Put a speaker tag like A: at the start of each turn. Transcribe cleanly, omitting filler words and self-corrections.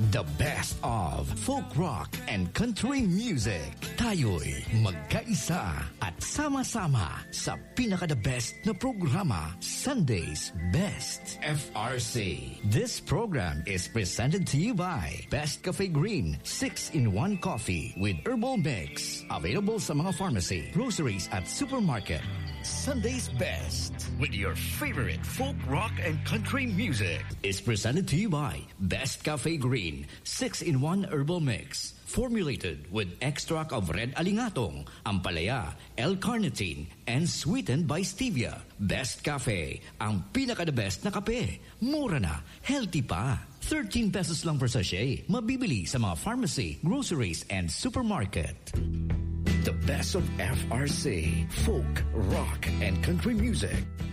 A: The best of folk rock and country music. Tayo'y magkaisa at sama-sama sa pinaka-the best na programa, Sunday's Best FRC. This program is presented to you by Best Cafe Green 6-in-1 Coffee with Herbal Mix. Available sa mga pharmacy, groceries at supermarket. Sunday's Best with your favorite folk rock and country music is presented to you by Best Cafe Green 6-in-1 Herbal Mix. Formulated with extract of red alingatong, ampalaya, L-carnitine, and sweetened by stevia. Best Cafe, ang pinaka-the best na kape. Mura na, healthy pa. 13 pesos lang per sachet. Mabibili sa mga pharmacy, groceries, and supermarket. The best of FRC, folk, rock, and country music.